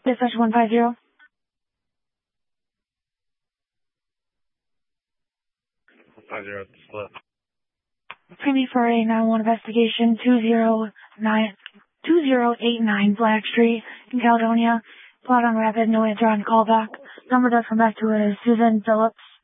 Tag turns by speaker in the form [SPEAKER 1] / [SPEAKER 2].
[SPEAKER 1] Dispatch 150.
[SPEAKER 2] Split.
[SPEAKER 1] Preview for a 911 investigation 2089 Black Street in Caledonia. Plot on rapid, no answer on callback. Number to come back to is Susan Phillips.